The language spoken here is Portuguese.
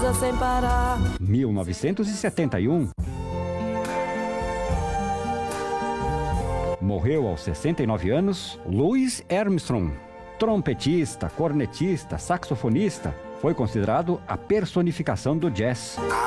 beleza sem parar. 1971. Morreu aos 69 anos Louis Armstrong. Trompetista, cornetista, saxofonista, foi considerado a personificação do jazz.